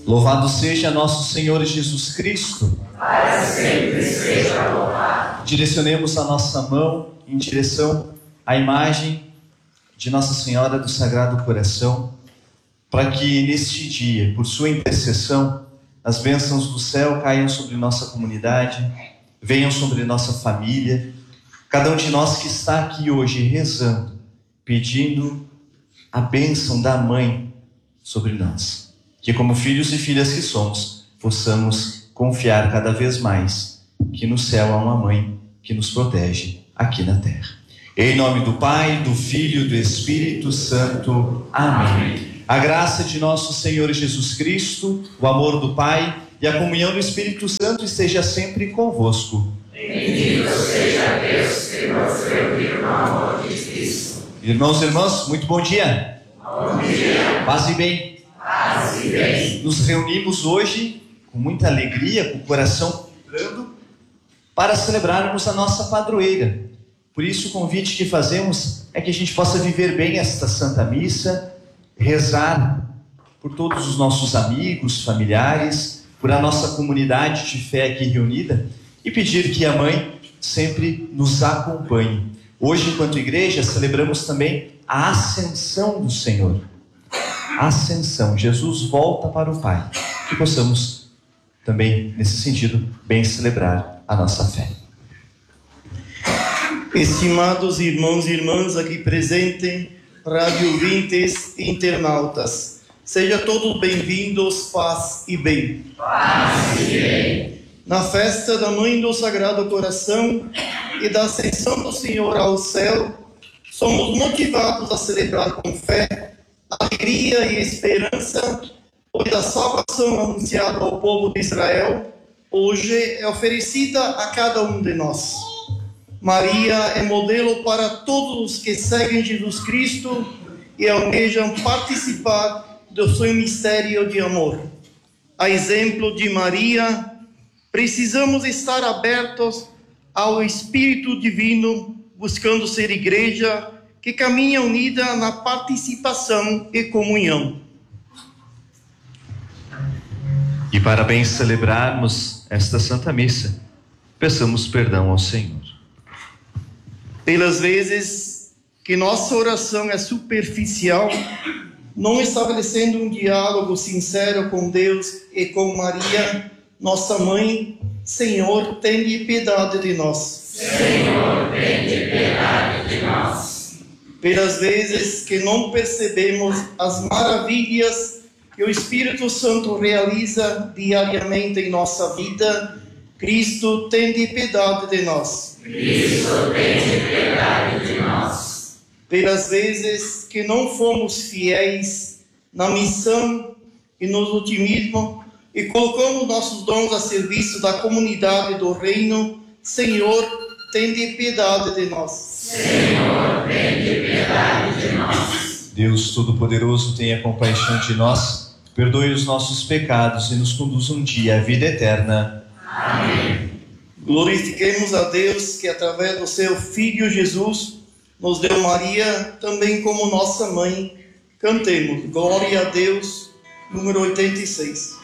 Louvado seja nosso Senhor Jesus Cristo. Para sempre seja louvado. Direcionemos a nossa mão em direção à imagem de Nossa Senhora do Sagrado Coração, para que neste dia, por sua intercessão, as bênçãos do céu caiam sobre nossa comunidade, venham sobre nossa família, cada um de nós que está aqui hoje rezando, pedindo a bênção da Mãe sobre nós. Que como filhos e filhas que somos, possamos confiar cada vez mais que no céu há uma Mãe que nos protege aqui na terra. Em nome do Pai, do Filho e do Espírito Santo. Amém. A graça de nosso Senhor Jesus Cristo, o amor do Pai e a comunhão do Espírito Santo esteja sempre convosco. Bendito seja Deus que nos reuniu no amor de Cristo. Irmãos e irmãs, muito bom dia. Bom dia. Paz e bem. Paz e bem. Nos reunimos hoje com muita alegria, com o coração vibrando, para celebrarmos a nossa padroeira. Por isso o convite que fazemos é que a gente possa viver bem esta Santa Missa, rezar por todos os nossos amigos, familiares, por a nossa comunidade de fé aqui reunida e pedir que a Mãe sempre nos acompanhe. Hoje, enquanto igreja, celebramos também a Ascensão do Senhor. A Ascensão, Jesus volta para o Pai. Que possamos também, nesse sentido, bem celebrar a nossa fé. Estimados irmãos e irmãs aqui presentes, rádio ouvintes e internautas, sejam todos bem-vindos, paz e bem. Paz e bem. Na festa da Mãe do Sagrado Coração e da Ascensão do Senhor ao céu, somos motivados a celebrar com fé, alegria e esperança, pois a salvação anunciada ao povo de Israel hoje é oferecida a cada um de nós. Maria é modelo para todos os que seguem Jesus Cristo e almejam participar do seu mistério de amor. A exemplo de Maria, precisamos estar abertos ao Espírito Divino, buscando ser igreja que caminha unida na participação e comunhão. E para bem celebrarmos esta Santa Missa, peçamos perdão ao Senhor. Pelas vezes que nossa oração é superficial, não estabelecendo um diálogo sincero com Deus e com Maria, nossa Mãe, Senhor, tenha piedade de nós. Senhor, tenha piedade de nós. Pelas vezes que não percebemos as maravilhas que o Espírito Santo realiza diariamente em nossa vida, Cristo, tenha piedade de nós. Cristo, tenha piedade de nós. Pelas vezes que não fomos fiéis na missão e no otimismo e colocamos nossos dons a serviço da comunidade do reino, Senhor, tenha piedade de nós. Senhor, tenha piedade de nós. Deus Todo-Poderoso, tenha compaixão de nós, perdoe os nossos pecados e nos conduza um dia à vida eterna. Amém. Glorifiquemos a Deus que através do seu Filho Jesus nos deu Maria também como nossa mãe. Cantemos Glória a Deus, número 86.